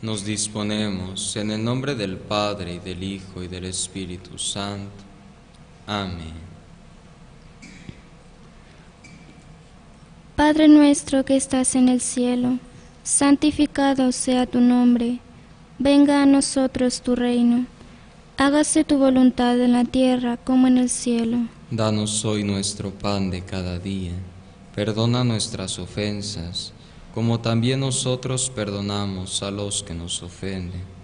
Nos disponemos en el nombre del Padre, y del Hijo, y del Espíritu Santo. Amén. Padre nuestro que estás en el cielo, santificado sea tu nombre. Venga a nosotros tu reino. Hágase tu voluntad en la tierra como en el cielo. Danos hoy nuestro pan de cada día. Perdona nuestras ofensas, como también nosotros perdonamos a los que nos ofenden.